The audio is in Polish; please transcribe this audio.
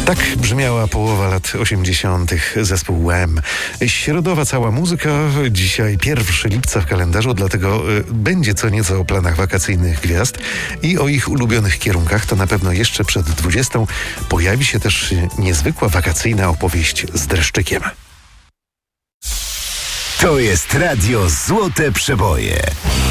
Tak brzmiała połowa lat 80. zespół Wham. Środowa cała muzyka, dzisiaj 1 lipca w kalendarzu, dlatego będzie co nieco o planach wakacyjnych gwiazd i o ich ulubionych kierunkach. To na pewno jeszcze przed 20. pojawi się też niezwykła wakacyjna opowieść z dreszczykiem. To jest Radio Złote Przeboje.